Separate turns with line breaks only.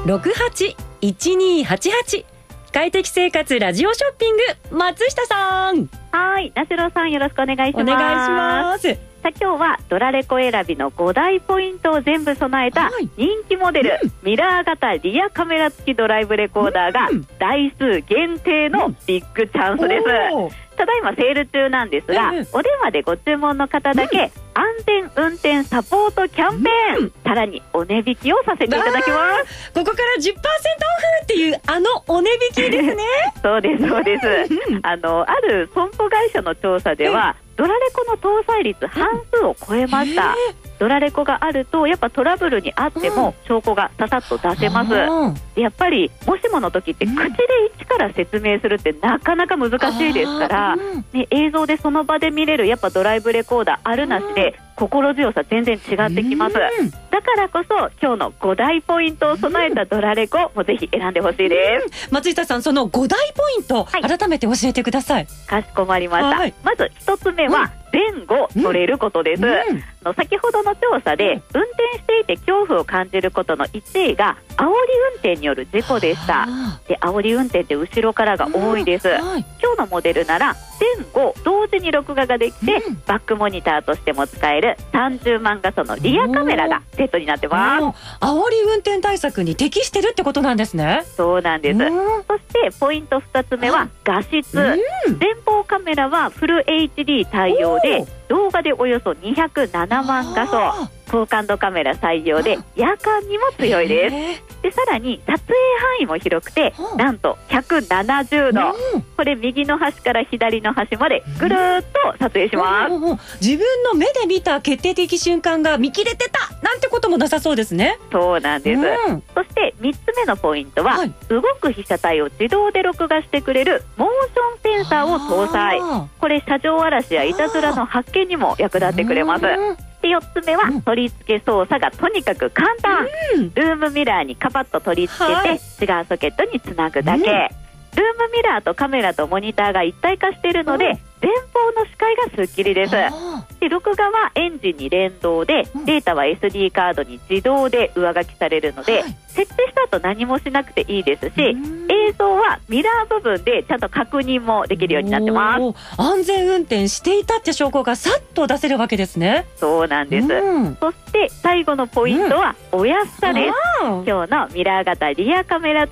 081288快適生活ラジオショッピング、松下さん。
はい、なしろさんよろしくお願いします。
お願いします。
さあ今日はドラレコ選びの5大ポイントを全部備えた人気モデル、ミラー型リアカメラ付きドライブレコーダーが台数限定のビッグチャンスです。ただいまセール中なんですが、お電話でご注文の方だけ安全運転サポートキャンペーン、さらにお値引きをさせていただきます。
ここから 10% オフっていうお値引きですね。
そうですそうです。ある損保会社の調査ではドラレコの搭載率半数を超えました。ドラレコがあるとやっぱトラブルにあっても証拠がささっと出せます。でやっぱりもしもの時って口で一から説明するってなかなか難しいですから、映像でその場で見れるやっぱドライブレコーダーあるなしで心強さ全然違ってきます。だからこそ今日の5大ポイントを備えたドラレコもぜひ選んでほしいです。
松下さん、その5大ポイント、改めて教えてください。
かしこまりました。まず1つ目は前後取れることです。先ほどの調査で運転していて恐怖を感じることの1位が煽り運転による事故でした。で煽り運転って後ろからが多いです。今日のモデルなら前後同時に録画ができて、バックモニターとしても使える30万画素のリアカメラがセットになってます。
煽り運転対策に適してるってことなんですね。
そうなんです。そしてポイント2つ目は画質。前方カメラはフル HD 対応で動画でおよそ207万画素、高感度カメラ採用で夜間にも強いです。でさらに撮影範囲も広くてなんと170度、これ右の端から左の端までぐるーっと撮影します。
自分の目で見た決定的瞬間が見切れてたなんてこともなさそうですね。
そうなんです。そして3つ目のポイントは、動く被写体を自動で録画してくれるモーションセンサーを搭載。これ車上荒らしやいたずらの発見にも役立ってくれます。で4つ目は取り付け操作がとにかく簡単。ルームミラーにカパッと取り付けて、違うソケットにつなぐだけ。ルームミラーとカメラとモニターが一体化しているので前方の視界がすっきりです。で録画はエンジンに連動で、データは SD カードに自動で上書きされるので、設定した後何もしなくていいですし、映像はミラー部分でちゃんと確認もできるようになってます。
安全運転していたって証拠がさっと出せるわけですね。
そうなんです。そして最後のポイントはお安さです。今日のミラー型リアカメラ